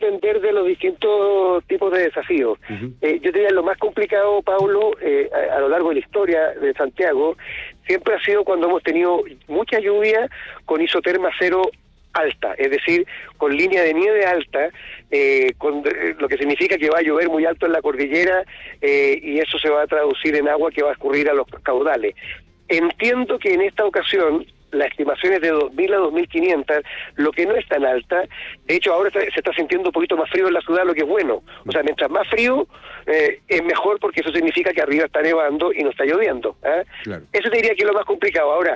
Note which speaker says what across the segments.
Speaker 1: depender de los distintos tipos de desafíos. Yo diría lo más complicado, Pablo, a lo largo de la historia de Santiago, siempre ha sido cuando hemos tenido mucha lluvia con isoterma cero alta, es decir, con línea de nieve alta, lo que significa que va a llover muy alto en la cordillera y eso se va a traducir en agua que va a escurrir a los caudales. Entiendo que en esta ocasión la estimación es de 2.000 a 2.500, lo que no es tan alta. De hecho, ahora se está sintiendo un poquito más frío en la ciudad, lo que es bueno. O sea, mientras más frío, es mejor porque eso significa que arriba está nevando y no está lloviendo. Claro. Eso te diría que es lo más complicado. Ahora,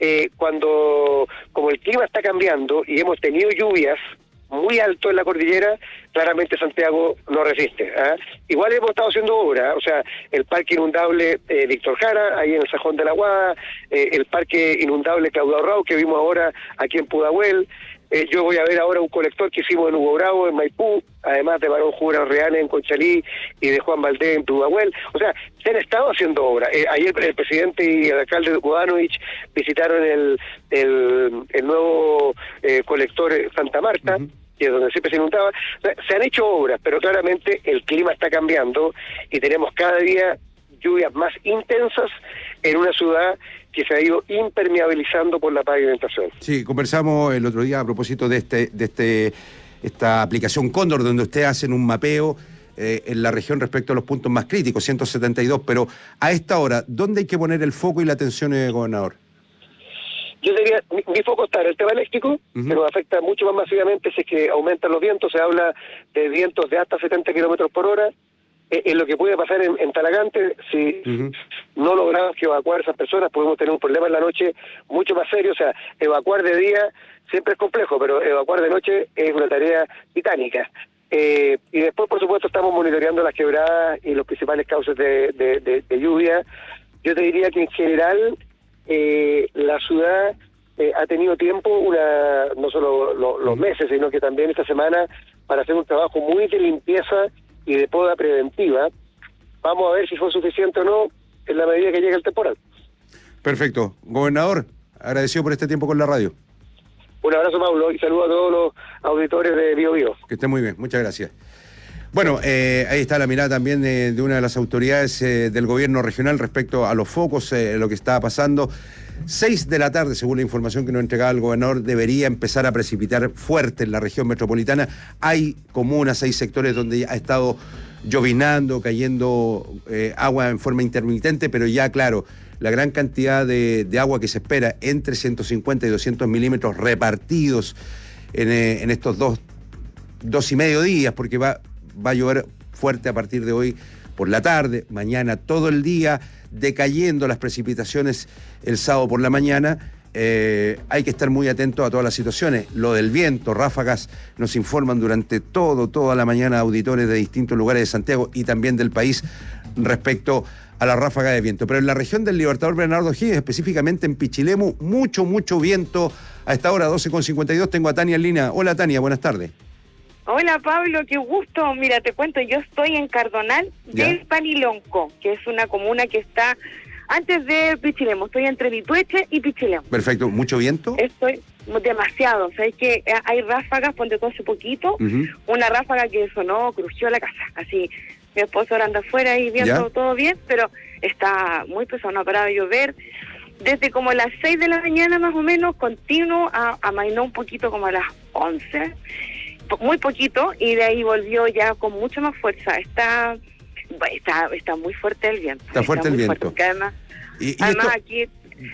Speaker 1: como el clima está cambiando y hemos tenido lluvias muy alto en la cordillera, claramente Santiago no resiste. Igual hemos estado haciendo obras, o sea, el parque inundable Víctor Jara, ahí en el Sajón de la Guada, el parque inundable Claudio Arrau, que vimos ahora aquí en Pudahuel. Yo voy a ver ahora un colector que hicimos en Hugo Bravo, en Maipú, además de Barón Jura Reane en Conchalí y de Juan Valdés en Pudahuel. O sea, se han estado haciendo obras. Ayer el presidente y el alcalde de Bodanovich visitaron el nuevo colector Santa Marta, que es donde siempre se inundaba. O sea, se han hecho obras, pero claramente el clima está cambiando y tenemos cada día lluvias más intensas en una ciudad que se ha ido impermeabilizando por la pavimentación.
Speaker 2: Sí, conversamos el otro día a propósito de esta aplicación Cóndor, donde ustedes hacen un mapeo en la región respecto a los puntos más críticos, 172, pero a esta hora, ¿dónde hay que poner el foco y la atención, gobernador?
Speaker 1: Yo diría, mi foco está en el tema eléctrico, que nos afecta mucho más masivamente si es que aumentan los vientos. Se habla de vientos de hasta 70 kilómetros por hora. En lo que puede pasar en Talagante, si no logramos que evacuar a esas personas, podemos tener un problema en la noche mucho más serio. O sea, evacuar de día siempre es complejo, pero evacuar de noche es una tarea titánica. Y después, por supuesto, estamos monitoreando las quebradas y los principales causas de lluvia. Yo te diría que en general la ciudad ha tenido tiempo, no solo los meses, sino que también esta semana, para hacer un trabajo muy de limpieza y de poda preventiva. Vamos a ver si fue suficiente o no en la medida que llegue el temporal.
Speaker 2: Perfecto. Gobernador, agradecido por este tiempo con la radio.
Speaker 1: Un abrazo, Pablo, y saludo a todos los auditores de Bio Bio.
Speaker 2: Que esté muy bien, muchas gracias. Bueno, ahí está la mirada también de una de las autoridades del gobierno regional respecto a los focos, lo que está pasando. 6 de la tarde, según la información que nos entregaba el gobernador, debería empezar a precipitar fuerte en la región metropolitana. Hay comunas, hay sectores donde ha estado llovinando, cayendo agua en forma intermitente, pero ya, claro, la gran cantidad de agua que se espera, entre 150 y 200 milímetros repartidos en estos dos y medio días, porque va a llover fuerte a partir de hoy por la tarde, mañana todo el día, decayendo las precipitaciones el sábado por la mañana. Hay que estar muy atentos a todas las situaciones. Lo del viento, ráfagas, nos informan durante toda la mañana auditores de distintos lugares de Santiago y también del país respecto a la ráfaga de viento. Pero en la región del Libertador Bernardo Higgins, específicamente en Pichilemu, mucho viento. A esta hora, 12:52, tengo a Tania en línea. Hola, Tania, buenas tardes.
Speaker 3: Hola, Pablo, qué gusto. Mira, te cuento, yo estoy en Cardonal del Panilonco, que es una comuna que está antes de Pichilemu. Estoy entre Litueche y Pichilemu.
Speaker 2: Perfecto. ¿Mucho viento?
Speaker 3: Estoy demasiado. Sabes que hay ráfagas, ponte todo hace poquito, una ráfaga que sonó, crujió la casa. Así, mi esposo ahora anda afuera y viendo todo bien, pero está muy pesado, no ha parado de llover. Desde como las 6 de la mañana más o menos, continuo, amainó un poquito como a las 11, muy poquito, y de ahí volvió ya con mucha más fuerza. Está muy fuerte el viento.
Speaker 2: Está fuerte el viento.
Speaker 3: Fuerte, además
Speaker 2: esto,
Speaker 3: aquí...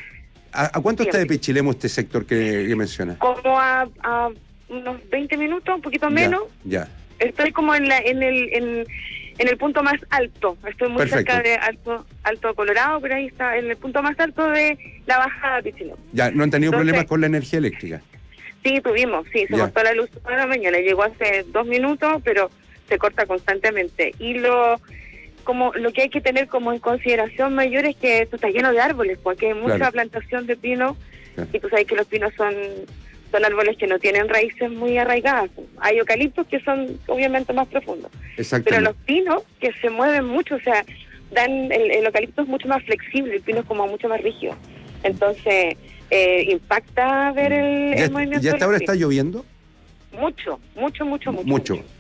Speaker 2: ¿A cuánto está de Pichilemu este sector que menciona?
Speaker 3: Como a unos 20 minutos, un poquito menos.
Speaker 2: Ya.
Speaker 3: Estoy como en el punto más alto. Estoy muy cerca de Alto Colorado, pero ahí está, en el punto más alto de la bajada de Pichilemu.
Speaker 2: Ya, ¿no han tenido problemas con la energía eléctrica?
Speaker 3: Sí, se cortó la luz toda la mañana. Llegó hace 2 minutos, pero se corta constantemente. Y lo que hay que tener como en consideración mayor es que esto está lleno de árboles, porque hay mucha plantación de pino, y tú sabes que los pinos son árboles que no tienen raíces muy arraigadas. Hay eucaliptos que son obviamente más profundos, pero los pinos que se mueven mucho, o sea, el eucalipto es mucho más flexible, el pino es como mucho más rígido. Entonces impacta ver el movimiento.
Speaker 2: ¿Y hasta ahora está lloviendo?
Speaker 3: Mucho.